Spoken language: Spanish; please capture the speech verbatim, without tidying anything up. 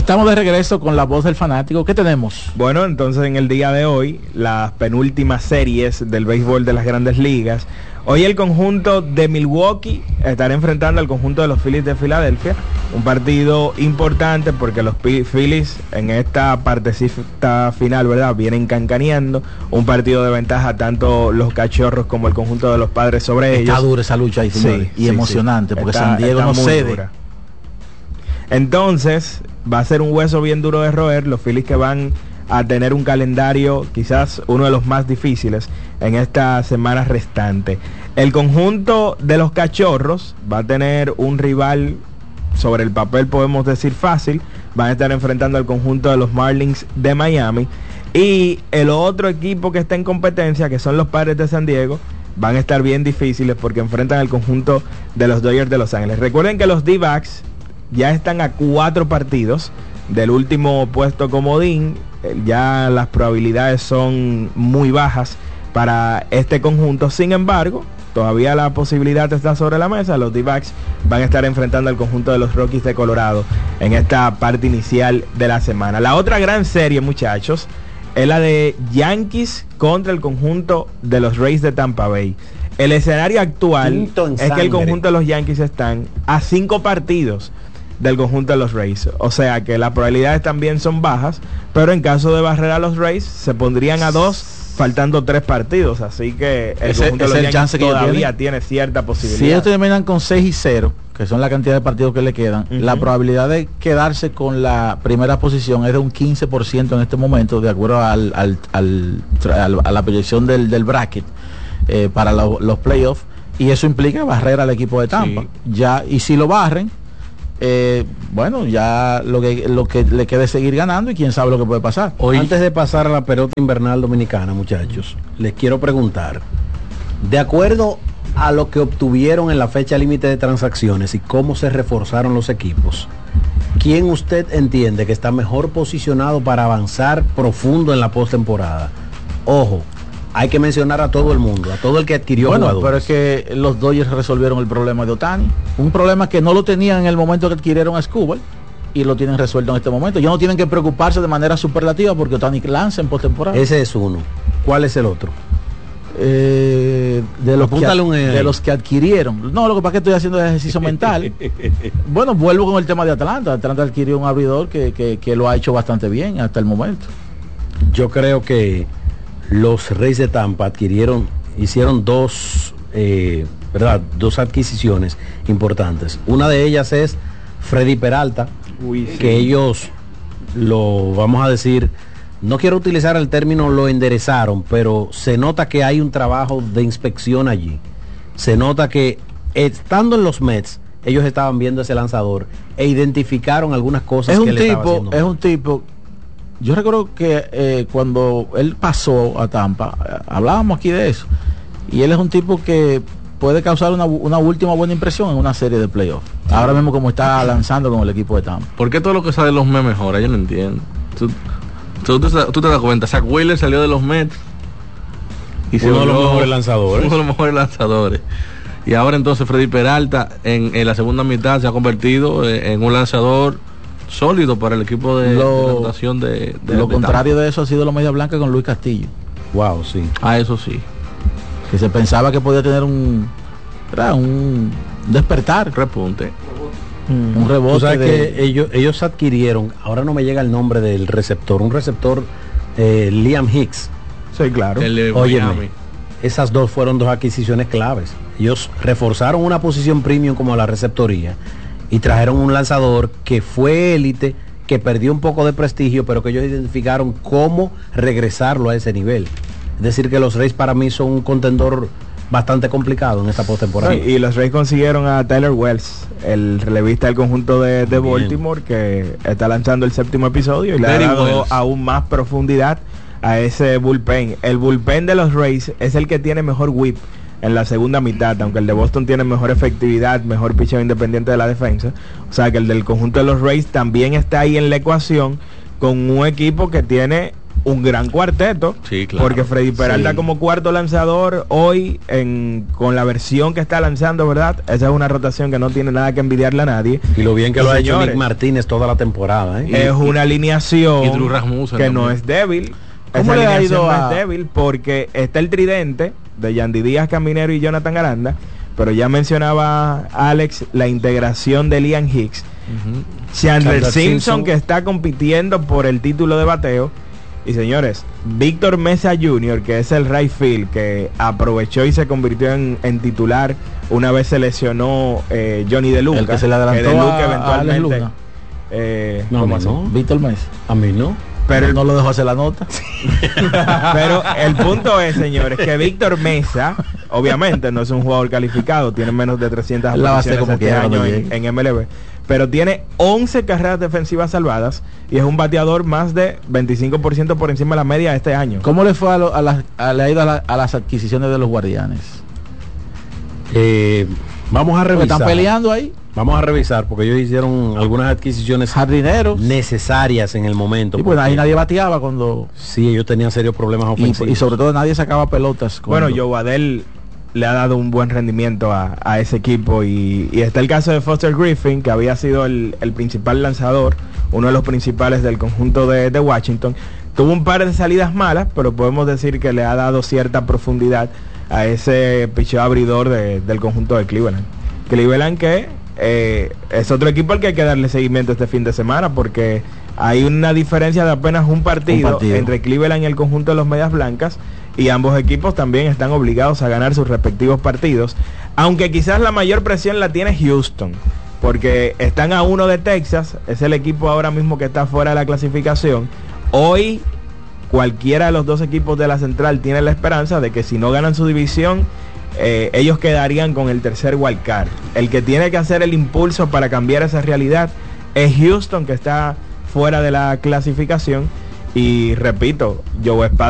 Estamos de regreso con la voz del fanático. ¿Qué tenemos? Bueno, entonces en el día de hoy, las penúltimas series del béisbol de las Grandes Ligas. Hoy el conjunto de Milwaukee estará enfrentando al conjunto de los Phillies de Filadelfia. Un partido importante porque los Phillies en esta partecita final, ¿verdad?, vienen cancaneando. Un partido de ventaja tanto los Cachorros como el conjunto de los Padres sobre está ellos. Está dura esa lucha ahí, señores. Sí, y sí, emocionante, sí. Porque está, San Diego no cede. Dura. Entonces, va a ser un hueso bien duro de roer. Los Phillies que van a tener un calendario quizás uno de los más difíciles en esta semana restante. El conjunto de los Cachorros va a tener un rival, sobre el papel podemos decir fácil. Van a estar enfrentando al conjunto de los Marlins de Miami. Y el otro equipo que está en competencia, que son los Padres de San Diego, van a estar bien difíciles porque enfrentan al conjunto de los Dodgers de Los Ángeles. Recuerden que los D-backs ya están a cuatro partidos del último puesto comodín. Ya las probabilidades son muy bajas para este conjunto. Sin embargo, todavía la posibilidad está sobre la mesa. Los D-backs van a estar enfrentando al conjunto de los Rockies de Colorado en esta parte inicial de la semana. La otra gran serie, muchachos, es la de Yankees contra el conjunto de los Rays de Tampa Bay. El escenario actual es que el conjunto de los Yankees están a cinco partidos del conjunto de los Rays, o sea que las probabilidades también son bajas, pero en caso de barrer a los Rays se pondrían a dos faltando tres partidos, así que el ese, conjunto de los el Yankees todavía tiene cierta posibilidad. Si ellos terminan con seis y cero, que son la cantidad de partidos que le quedan, uh-huh, la probabilidad de quedarse con la primera posición es de un quince por ciento en este momento, de acuerdo al, al, al, al a la proyección del, del bracket eh, para lo, los playoffs, y eso implica barrer al equipo de Tampa. Sí. Ya, y si lo barren, Eh, bueno, ya lo que lo que le quede es seguir ganando y quién sabe lo que puede pasar. Hoy, antes de pasar a la pelota invernal dominicana, muchachos, les quiero preguntar, de acuerdo a lo que obtuvieron en la fecha límite de transacciones y cómo se reforzaron los equipos, ¿quién usted entiende que está mejor posicionado para avanzar profundo en la postemporada? Ojo, hay que mencionar a todo el mundo, a todo el que adquirió bueno, jugadores. Pero es que los Dodgers resolvieron el problema de Ohtani, un problema que no lo tenían en el momento que adquirieron a Skubal y lo tienen resuelto en este momento. Ya no tienen que preocuparse de manera superlativa porque Ohtani lanza en postemporada. Ese es uno. ¿Cuál es el otro? Eh, de, los que, de los que adquirieron. No, lo que pasa es que estoy haciendo ejercicio mental. Bueno, vuelvo con el tema de Atlanta. Atlanta adquirió un abridor que, que, que lo ha hecho bastante bien hasta el momento. Yo creo que los Reyes de Tampa adquirieron, hicieron dos, eh, ¿verdad? Dos adquisiciones importantes. Una de ellas es Freddy Peralta, Uy, sí. que ellos lo, vamos a decir, no quiero utilizar el término lo enderezaron, pero se nota que hay un trabajo de inspección allí. Se nota que estando en los Mets, ellos estaban viendo ese lanzador e identificaron algunas cosas es que un le tipo, estaba haciendo es mal. un tipo. Yo recuerdo que eh, cuando él pasó a Tampa, eh, hablábamos aquí de eso, y él es un tipo que puede causar una, una última buena impresión en una serie de playoffs. Sí. Ahora mismo como está lanzando con el equipo de Tampa. ¿Por qué todo lo que sale de los Mets mejora? Yo no entiendo. Tú, tú, tú, tú te das cuenta, Zach Wheeler salió de los Mets y uno de los mejores lanzadores. Uno de los mejores lanzadores. Y ahora entonces Freddy Peralta en, en la segunda mitad se ha convertido en, en un lanzador sólido para el equipo de, lo, de la rotación de, de lo de contrario de eso ha sido los Media Blanca con Luis Castillo. Wow, sí. Ah, eso sí. Que se pensaba que podía tener un, ¿verdad? un despertar. Repunte. Mm. Un rebote. Tú sabes de... que ellos, ellos adquirieron, ahora no me llega el nombre del receptor, un receptor eh, Liam Hicks. Sí, claro. Óyeme, esas dos fueron dos adquisiciones claves. Ellos reforzaron una posición premium como la receptoría y trajeron un lanzador que fue élite, que perdió un poco de prestigio, pero que ellos identificaron cómo regresarlo a ese nivel. Es decir, que los Rays para mí son un contendor bastante complicado en esta postemporada. Sí, y los Rays consiguieron a Tyler Wells, el relevista del conjunto de, de Baltimore, que está lanzando el séptimo episodio y le ha dado Wells. aún más profundidad a ese bullpen. El bullpen de los Rays es el que tiene mejor whip en la segunda mitad, aunque el de Boston tiene mejor efectividad, mejor picheo independiente de la defensa. O sea que el del conjunto de los Rays también está ahí en la ecuación, con un equipo que tiene un gran cuarteto, sí, claro, porque Freddy Peralta sí. como cuarto lanzador hoy en, con la versión que está lanzando, ¿verdad? Esa es una rotación que no tiene nada que envidiarle a nadie. Y lo bien que y lo señores, ha hecho Nick Martínez toda la temporada, ¿eh? es una alineación y Drew Rasmussen que también. no es débil. ¿Cómo Esa le ha alineación ido no a- es débil porque está el tridente de Yandy Díaz, Caminero y Jonathan Aranda, pero ya mencionaba Alex la integración de Liam Hicks, Ujú. Chandler Chandler Simpson, Simpson, que está compitiendo por el título de bateo, y señores, Víctor Mesa junior, que es el right field, que aprovechó y se convirtió en, en titular una vez se lesionó eh, Johnny De Luca, El que se le adelantó De Luca a- a eventualmente Alex Luna. eh, No, ¿cómo a mí así? no. Víctor Mesa. A mí no. Pero no, no lo dejó hacer la nota. Pero el punto es, señores, que Víctor Mesa, obviamente no es un jugador calificado, tiene menos de trescientas La va a hacer apariciones como este quiera cuando año en, llegue. en M L B, pero tiene once carreras defensivas salvadas y es un bateador más de veinticinco por ciento por encima de la media este año. ¿Cómo le fue a, lo- a las, a, le ha ido a, la- a las adquisiciones de los Guardianes? Eh, vamos a Porque revisar. están peleando ahí. Vamos a revisar porque ellos hicieron algunas adquisiciones Jardineros. necesarias en el momento. Y pues ahí porque nadie bateaba cuando... sí, ellos tenían serios problemas Y, ofensivos. y sobre todo nadie sacaba pelotas. Bueno, cuando- Joe Adell le ha dado un buen rendimiento a, a ese equipo y, y está el caso de Foster Griffin, que había sido el, el principal lanzador, uno de los principales del conjunto de, de Washington. Tuvo un par de salidas malas, pero podemos decir que le ha dado cierta profundidad a ese picheo abridor de- del conjunto de Cleveland. Cleveland que eh, es otro equipo al que hay que darle seguimiento este fin de semana, porque hay una diferencia de apenas un partido, Un partido. entre Cleveland y el conjunto de los Medias Blancas, y ambos equipos también están obligados a ganar sus respectivos partidos, aunque quizás la mayor presión la tiene Houston, porque están a uno de Texas, es el equipo ahora mismo que está fuera de la clasificación. Hoy cualquiera de los dos equipos de la central tiene la esperanza de que si no ganan su división, eh, ellos quedarían con el tercer wild card. El que tiene que hacer el impulso para cambiar esa realidad es Houston, que está fuera de la clasificación. Y repito, Joe Espada